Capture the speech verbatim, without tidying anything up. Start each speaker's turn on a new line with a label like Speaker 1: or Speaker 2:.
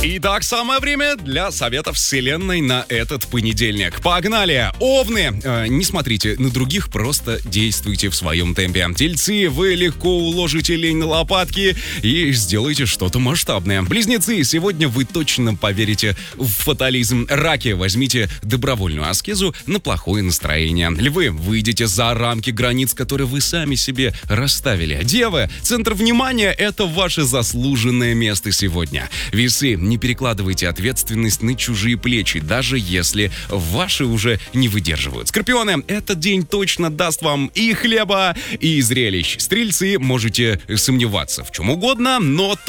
Speaker 1: Итак, самое время для советов вселенной на этот понедельник. Погнали! Овны! Э, не смотрите на других, просто действуйте в своем темпе. Тельцы, вы легко уложите лень на лопатки и сделаете что-то масштабное. Близнецы, сегодня вы точно поверите в фатализм. Раки, возьмите добровольную аскезу на плохое настроение. Львы, выйдите за рамки границ, которые вы сами себе расставили. Девы, центр внимания — это ваше заслуженное место сегодня. Весы, не перекладывайте ответственность на чужие плечи, даже если ваши уже не выдерживают. Скорпионы, этот день точно даст вам и хлеба, и зрелищ. Стрельцы, можете сомневаться в чем угодно, но